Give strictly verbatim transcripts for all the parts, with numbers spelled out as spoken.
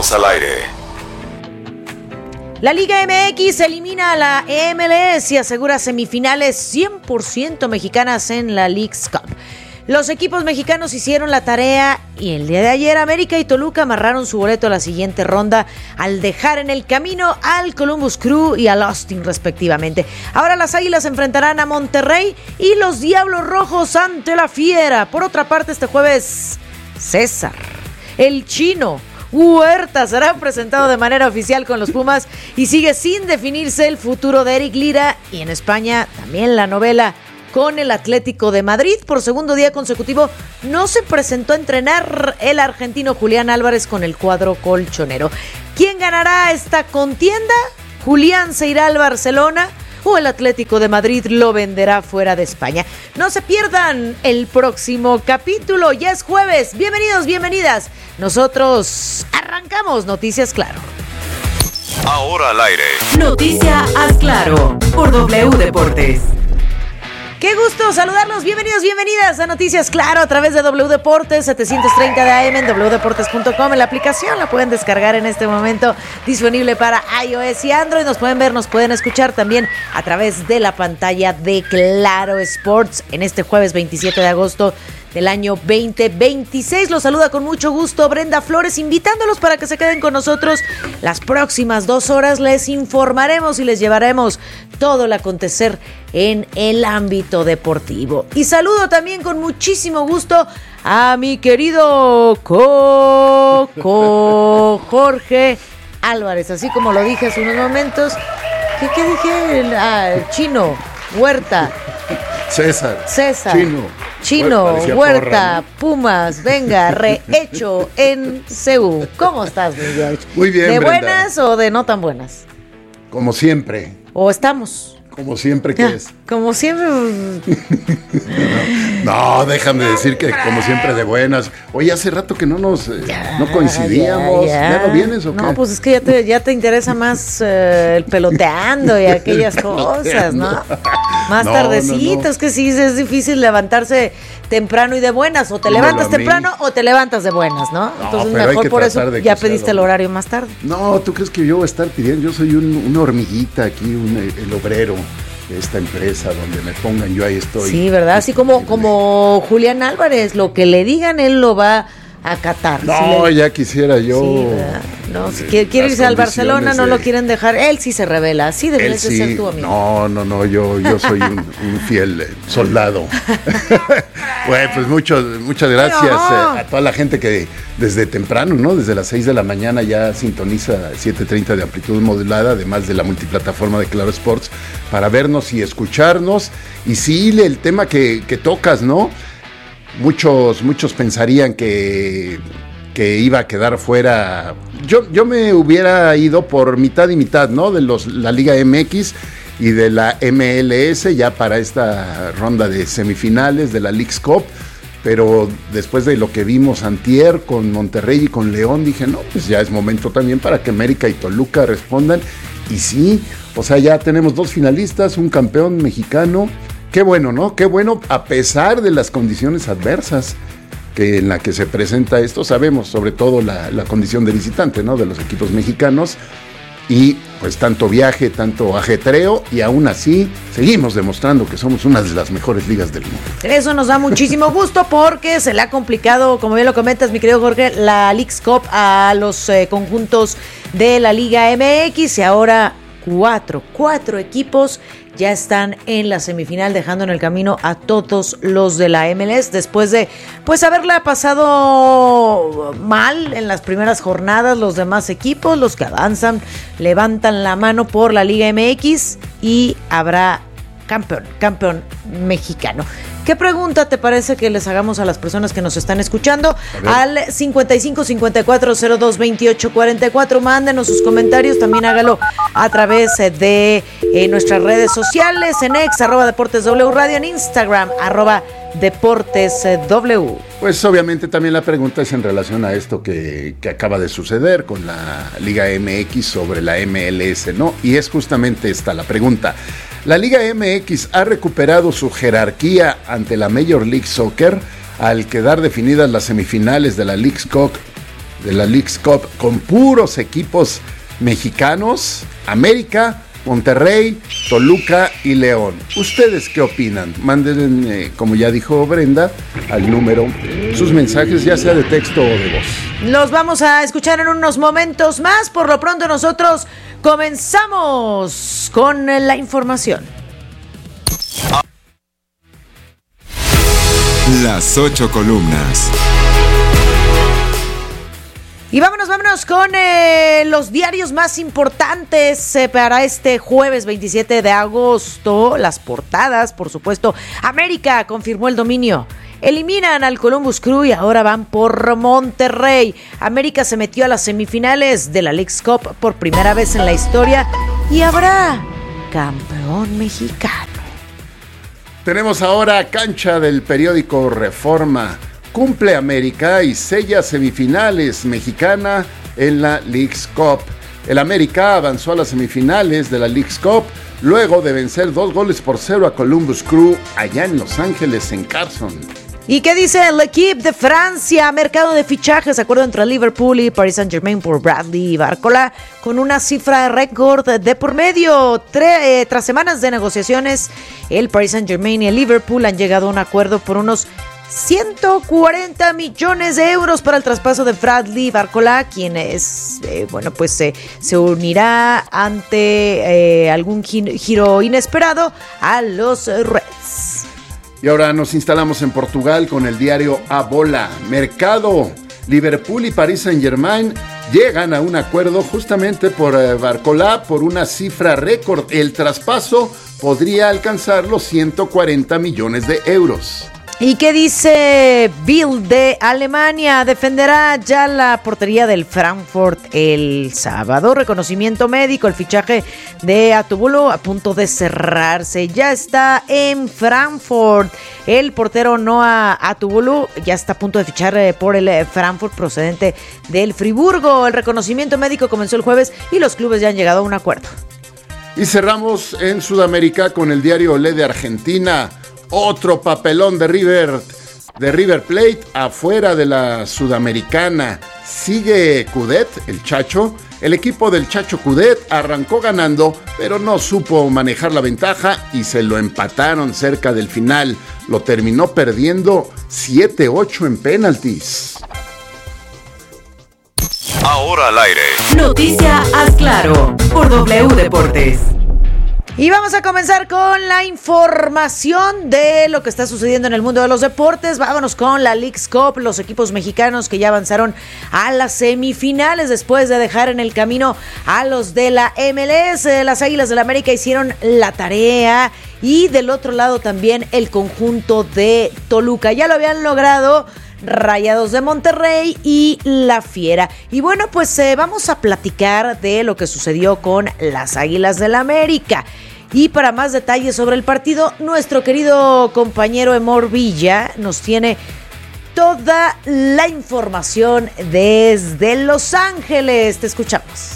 Estamos al aire. La Liga M X elimina a la M L S y asegura semifinales cien por ciento mexicanas en la Leagues Cup. Los equipos mexicanos hicieron la tarea y el día de ayer América y Toluca amarraron su boleto a la siguiente ronda al dejar en el camino al Columbus Crew y al Austin respectivamente. Ahora las Águilas enfrentarán a Monterrey y los Diablos Rojos ante la Fiera. Por otra parte, este jueves César, el Chino Huerta será presentado de manera oficial con los Pumas y sigue sin definirse el futuro de Eric Lira, y en España también la novela con el Atlético de Madrid. Por segundo día consecutivo no se presentó a entrenar el argentino Julián Álvarez con el cuadro colchonero. ¿Quién ganará esta contienda? ¿Julián se irá al Barcelona o el Atlético de Madrid lo venderá fuera de España? No se pierdan el próximo capítulo, ya es jueves. Bienvenidos, bienvenidas. Nosotros arrancamos Noticias Claro. Ahora al aire. Noticia Haz Claro por W Deportes. Qué gusto saludarlos, bienvenidos, bienvenidas a Noticias Claro a través de W Deportes, setecientos treinta de A M en doble u deportes punto com. En la aplicación la pueden descargar en este momento, disponible para iOS y Android. Nos pueden ver, nos pueden escuchar también a través de la pantalla de Claro Sports en este jueves veintisiete de agosto del año veinte veintiséis. Los saluda con mucho gusto Brenda Flores, invitándolos para que se queden con nosotros las próximas dos horas. Les informaremos y les llevaremos todo el acontecer en el ámbito deportivo. Y saludo también con muchísimo gusto a mi querido Coco Jorge Álvarez, así como lo dije hace unos momentos. ¿Qué, qué dije? Ah, Chino, Huerta, César, César, Chino, Chino, Huerta, Huerta, porra, ¿no? Pumas, venga, rehecho en C U. ¿Cómo estás, mi George? Muy bien, ¿De Brenda. buenas o de no tan buenas? Como siempre, ¿O estamos? como siempre que Ya, es. como siempre. No, déjame decir que como siempre de buenas. Oye, hace rato que no nos eh, Ya, no coincidíamos. ya, ¿Ya, ya. no vienes o qué? No, pues es que ya te, ya te interesa más eh, el peloteando y aquellas cosas, ¿no? Más No, tardecito, no, no. es que sí, es difícil levantarse temprano y de buenas. O te Dímelo levantas a mí. temprano o te levantas de buenas, ¿no? Entonces pero hay mejor que por eso tratar de ya que sea pediste el lo- horario más tarde. No, ¿tú crees que yo voy a estar pidiendo? Yo soy un, una hormiguita aquí, un, el obrero de esta empresa, donde me pongan, yo ahí estoy. Sí, ¿verdad? Así como, como Julián Álvarez, lo que le digan, él lo va a acatar. No, Si le- ya quisiera yo. Sí, ¿verdad? No, si eh, quiere, quiere las irse al Barcelona, condiciones no de- lo quieren dejar. Él sí se revela, así Él deberías de sí, ser tu amigo. no, no, no, yo, yo soy un, un fiel eh, soldado. Bueno, pues mucho, muchas gracias No. eh, a toda la gente que desde temprano, ¿no? Desde las seis de la mañana ya sintoniza siete treinta de amplitud modulada, además de la multiplataforma de Claro Sports, para vernos y escucharnos. Y sí, el tema que, que tocas, ¿no? Muchos, muchos pensarían que, que iba a quedar fuera. Yo, yo me hubiera ido por mitad y mitad, ¿no? De los, la Liga M X y de la M L S ya para esta ronda de semifinales de la Leagues Cup. Pero después de lo que vimos antier con Monterrey y con León, dije, no, pues ya es momento también para que América y Toluca respondan. Y sí, o sea, ya tenemos dos finalistas, un campeón mexicano. Qué bueno, ¿no? Qué bueno, a pesar de las condiciones adversas que en la que se presenta esto. Sabemos sobre todo la, la condición de visitante, ¿no? De los equipos mexicanos. Y pues tanto viaje, tanto ajetreo, y aún así seguimos demostrando que somos una de las mejores ligas del mundo. Eso nos da muchísimo gusto porque se le ha complicado, como bien lo comentas, mi querido Jorge, la Leagues Cup a los eh, conjuntos de la Liga M X, y ahora cuatro, cuatro equipos ya están en la semifinal, dejando en el camino a todos los de la M L S después de pues haberla pasado mal en las primeras jornadas. Los demás equipos, los que avanzan, levantan la mano por la Liga M X y habrá campeón, campeón mexicano. ¿Qué pregunta te parece que les hagamos a las personas que nos están escuchando? Al cincuenta y cinco cincuenta y cuatro cero dos veintiocho cuarenta y cuatro, mándenos sus comentarios, también hágalo a través de eh, nuestras redes sociales, en X, arroba Deportes W Radio, en Instagram, arroba Deportes W. Pues obviamente también la pregunta es en relación a esto que, que acaba de suceder con la Liga M X sobre la M L S, ¿no? Y es justamente esta la pregunta. La Liga M X ha recuperado su jerarquía ante la Major League Soccer al quedar definidas las semifinales de la Leagues Cup, de la Leagues Cup con puros equipos mexicanos, América, Monterrey, Toluca y León. ¿Ustedes qué opinan? Manden, eh, como ya dijo Brenda, al número sus mensajes, ya sea de texto o de voz. Los vamos a escuchar en unos momentos más. Por lo pronto nosotros comenzamos con la información. Las ocho columnas. Y vámonos, vámonos con eh, los diarios más importantes eh, para este jueves veintisiete de agosto. Las portadas, por supuesto. América confirmó el dominio. Eliminan al Columbus Crew y ahora van por Monterrey. América se metió a las semifinales de la Leagues Cup por primera vez en la historia y habrá campeón mexicano. Tenemos ahora cancha del periódico Reforma. Cumple América y sella semifinales mexicana en la Leagues Cup. El América avanzó a las semifinales de la Leagues Cup luego de vencer dos goles por cero a Columbus Crew allá en Los Ángeles, en Carson. ¿Y qué dice el equipo de Francia? Mercado de fichajes, acuerdo entre Liverpool y Paris Saint-Germain por Bradley Barcola, con una cifra de récord de por medio. Tre- eh, tras semanas de negociaciones, el Paris Saint-Germain y el Liverpool han llegado a un acuerdo por unos ciento cuarenta millones de euros para el traspaso de Bradley Barcola, quien es, eh, bueno, pues eh, se unirá ante eh, algún giro inesperado a los Reds. Y ahora nos instalamos en Portugal con el diario A Bola. Mercado. Liverpool y Paris Saint-Germain llegan a un acuerdo justamente por eh, Barcola por una cifra récord. El traspaso podría alcanzar los ciento cuarenta millones de euros. ¿Y qué dice Bild de Alemania? Defenderá ya la portería del Frankfurt el sábado. Reconocimiento médico, el fichaje de Atubulo a punto de cerrarse. Ya está en Frankfurt. El portero Noah Atubulo ya está a punto de fichar por el Frankfurt procedente del Friburgo. El reconocimiento médico comenzó el jueves y los clubes ya han llegado a un acuerdo. Y cerramos en Sudamérica con el diario Olé de Argentina. Otro papelón de River, de River Plate afuera de la Sudamericana. Sigue Coudet, el Chacho. El equipo del Chacho Coudet arrancó ganando, pero no supo manejar la ventaja y se lo empataron cerca del final. Lo terminó perdiendo siete ocho en penaltis. Ahora al aire. Noticia Haz Claro por W Deportes. Y vamos a comenzar con la información de lo que está sucediendo en el mundo de los deportes. Vámonos con la Leagues Cup, los equipos mexicanos que ya avanzaron a las semifinales después de dejar en el camino a los de la M L S. Las Águilas del América hicieron la tarea y del otro lado también el conjunto de Toluca. Ya lo habían logrado Rayados de Monterrey y La Fiera. Y bueno, pues eh, vamos a platicar de lo que sucedió con las Águilas del América. Y para más detalles sobre el partido, nuestro querido compañero Emor Villa nos tiene toda la información desde Los Ángeles. Te escuchamos.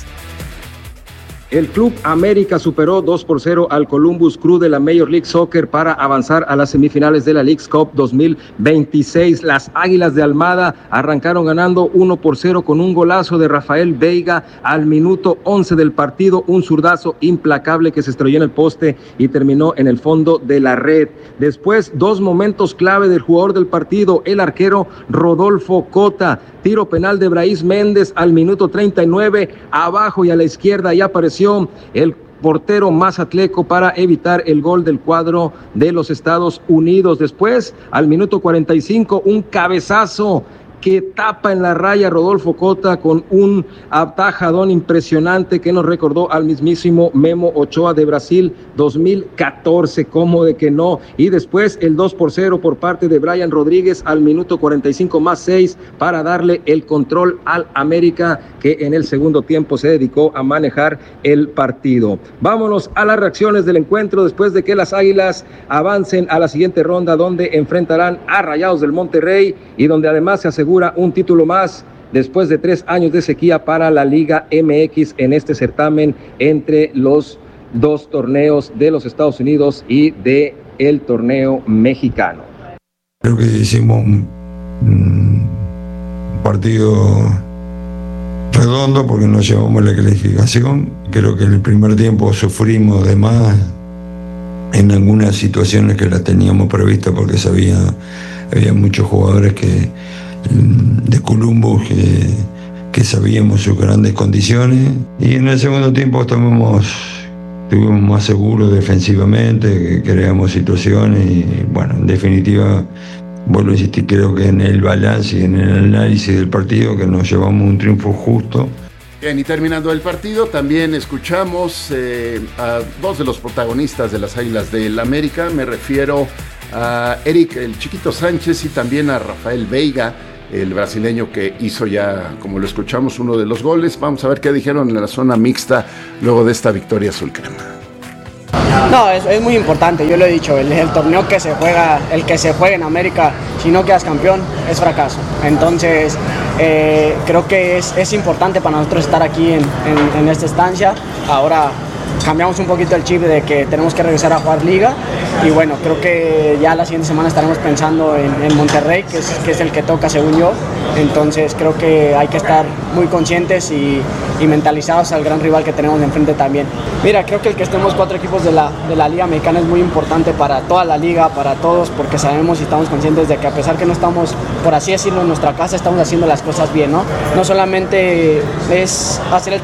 El Club América superó dos por cero al Columbus Crew de la Major League Soccer para avanzar a las semifinales de la Leagues Cup dos mil veintiséis. Las Águilas de Almada arrancaron ganando uno por cero con un golazo de Rafael Veiga al minuto once del partido, un zurdazo implacable que se estrelló en el poste y terminó en el fondo de la red. Después, dos momentos clave del jugador del partido, el arquero Rodolfo Cota. Tiro penal de Brais Méndez al minuto treinta y nueve, abajo y a la izquierda, y apareció el portero Mazatleco para evitar el gol del cuadro de los Estados Unidos. Después, al minuto cuarenta y cinco, un cabezazo que tapa en la raya Rodolfo Cota con un atajadón impresionante que nos recordó al mismísimo Memo Ochoa de Brasil dos mil catorce, como de que no. Y después el dos por cero por parte de Brian Rodríguez al minuto cuarenta y cinco más seis para darle el control al América, que en el segundo tiempo se dedicó a manejar el partido. Vámonos a las reacciones del encuentro después de que las Águilas avancen a la siguiente ronda, donde enfrentarán a Rayados del Monterrey y donde además se asegura un título más después de tres años de sequía para la Liga M X en este certamen entre los dos torneos de los Estados Unidos y de el torneo mexicano. Creo que hicimos un, un partido redondo porque no llevamos la clasificación. Creo que en el primer tiempo sufrimos de más en algunas situaciones que las teníamos previstas porque sabía, había muchos jugadores que, de Columbus que, que sabíamos sus grandes condiciones. Y en el segundo tiempo estuvimos, estuvimos más seguros defensivamente, que creamos situaciones y bueno, en definitiva, vuelvo a insistir, creo que en el balance y en el análisis del partido que nos llevamos un triunfo justo. Bien, y terminando el partido, también escuchamos eh, a dos de los protagonistas de las Águilas del América. Me refiero a Eric, el Chiquito Sánchez, y también a Rafael Veiga, el brasileño que hizo ya, como lo escuchamos, uno de los goles. Vamos a ver qué dijeron en la zona mixta luego de esta victoria azul crema. No, es, es muy importante, yo lo he dicho, el, el torneo que se juega, el que se juega en América, si no quedas campeón, es fracaso. Entonces, eh, creo que es, es importante para nosotros estar aquí en, en, en esta estancia. Ahora cambiamos un poquito el chip de que tenemos que regresar a jugar liga y bueno, creo que ya la siguiente semana estaremos pensando en, en Monterrey, que es, que es el que toca según yo. Entonces creo que hay que estar muy conscientes y, y mentalizados al gran rival que tenemos enfrente también. Mira, creo que el que estemos cuatro equipos de la, de la Liga Mexicana es muy importante para toda la liga, para todos, porque sabemos y estamos conscientes de que a pesar que no estamos, por así decirlo, en nuestra casa, estamos haciendo las cosas bien, ¿no? No solamente es hacer el